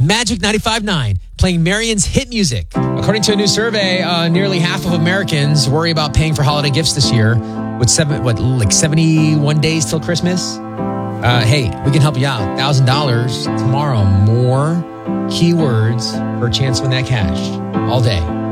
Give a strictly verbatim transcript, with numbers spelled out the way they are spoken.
Magic ninety-five point nine, playing Marion's hit music. According to a new survey, uh, nearly half of Americans worry about paying for holiday gifts this year. With seven, what, like seventy-one days till Christmas? Uh, hey, we can help you out. one thousand dollars tomorrow. More keywords for a chance to win that cash all day.